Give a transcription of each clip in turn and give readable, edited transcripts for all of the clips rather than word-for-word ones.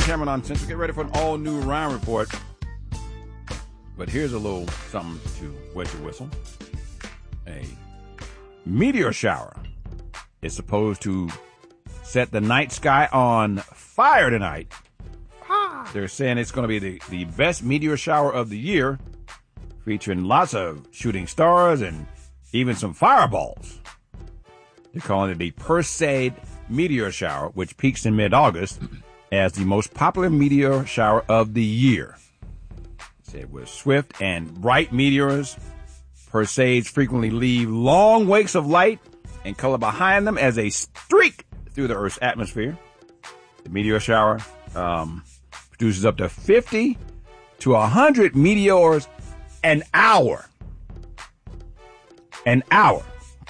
Cameron Uncensored. Get ready for an all-new Ryan Report. But here's a little something to wet your whistle. A meteor shower is supposed to set the night sky on fire tonight. They're saying it's going to be the best meteor shower of the year, featuring lots of shooting stars and even some fireballs. They're calling it the Perseid meteor shower, which peaks in mid-August as the most popular meteor shower of the year. They said with swift and bright meteors, Perseids frequently leave long wakes of light and color behind them as they streak through the Earth's atmosphere. The meteor shower produces up to 50 to 100 meteors an hour. An hour.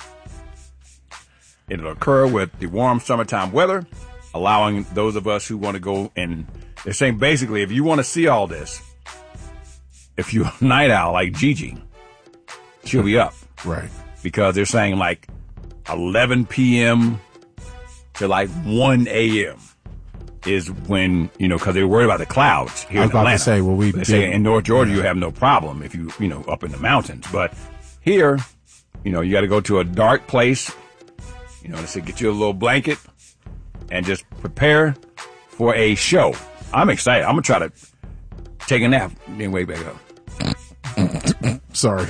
It'll occur with the warm summertime weather, allowing those of us who want to go, and they're saying basically if you want to see all this, if you're a night owl like Gigi, she'll be up. Right. Because they're saying like 11 p.m. to like 1 a.m. is when, because they're worried about the clouds here in Atlanta. I was about to say, well, they say in North Georgia you have no problem if you up in the mountains. But here, you got to go to a dark place, they say get you a little blanket and just prepare for a show. I'm excited. I'm going to try to take a nap. Then wake back up. Sorry.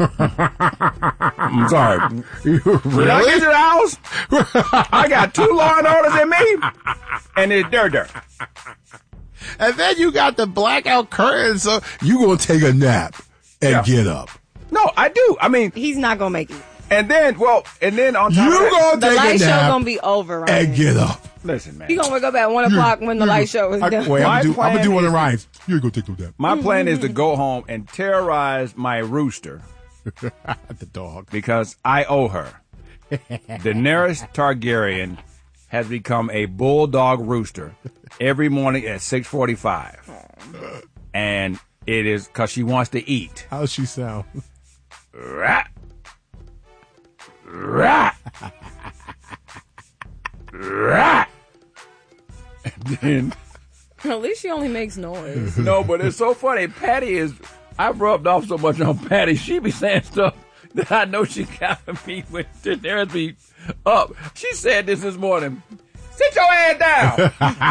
I'm sorry. Really? Did I get to the house? I got 2 Law and Orders in me, and it's dirt. And then you got the blackout curtain, so you going to take a nap and get up. No, I do. I mean, he's not going to make it. And then on top of that, going to take a nap. The light show going to be over, right? And get up. Listen, man. You're going to wake up at 1 o'clock when the light show is done. Wait, I'm going to do one of Ryan's. You ain't going to take no nap. My plan is to go home and terrorize my rooster. The dog. Because I owe her. Daenerys Targaryen has become a bulldog rooster every morning at 6:45. And it is because she wants to eat. How does she sound? Rat. Rat. Rat. And then, at least she only makes noise. No, but it's so funny. I've rubbed off so much on Patty. She be saying stuff that I know she got me when Daenerys be up. She said this morning. Sit your ass down.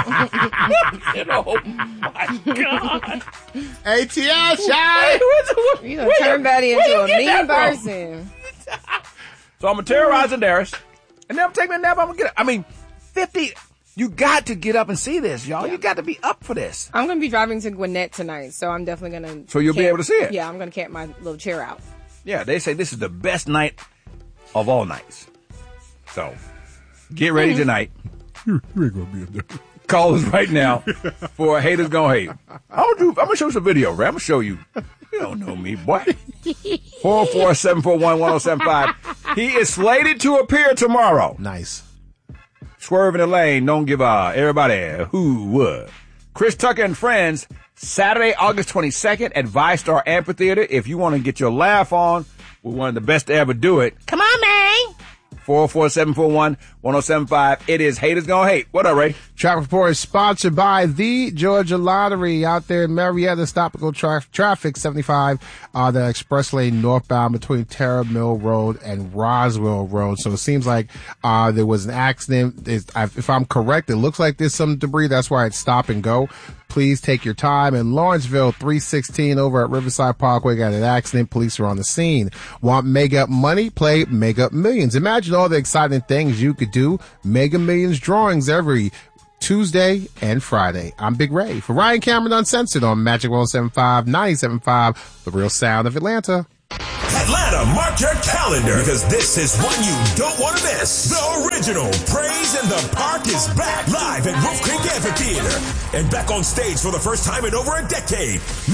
Oh my God. ATL, Shy. You done turn Patty into a mean person. So I'm going to terrorize Daenerys. And then I'm taking a nap. I'm going to get up. I mean, 50. You got to get up and see this, y'all. Yeah. You got to be up for this. I'm going to be driving to Gwinnett tonight, so I'm definitely going to... So you'll be able to see it? Yeah, I'm going to camp my little chair out. Yeah, they say this is the best night of all nights. So, get ready tonight. You ain't going to be up there. Call us right now for Haters Gonna Hate. I'm going to show you some video, right? I'm going to show you. You don't know me, boy. 447411075. He is slated to appear tomorrow. Nice. Swerve in the lane, don't give everybody who would. Chris Tucker and Friends, Saturday, August 22nd at ViStar Amphitheater. If you want to get your laugh on, we're one of the best to ever do it. Come on, man. 447411075. It is Haters Gonna Hate. What up, Ray? Traffic Report is sponsored by the Georgia Lottery out there in Marietta. Stop and go traffic 75, the express lane northbound between Terra Mill Road and Roswell Road. So it seems like there was an accident. If I'm correct, it looks like there's some debris. That's why it's stop and go. Please take your time. In Lawrenceville, 316 over at Riverside Parkway got an accident. Police are on the scene. Want Mega Money? Play Mega Millions. Imagine all the exciting things you could do. Mega Millions drawings every Tuesday and Friday. I'm Big Ray. For Ryan Cameron Uncensored on Magic 107.5, 97.5, The Real Sound of Atlanta. Atlanta, mark your calendar because this is one you don't want to miss. The original Praise in the Park is back live at Wolf Creek Amphitheater and back on stage for the first time in over a decade.